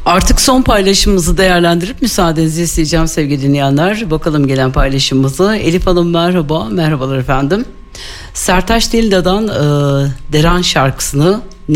Artık son paylaşımımızı değerlendirip müsaadenizi isteyeceğim sevgili dinleyenler. Bakalım gelen paylaşımımızı. Elif Hanım merhaba. Merhabalar efendim. Sertaç Dilda'dan Deran şarkısını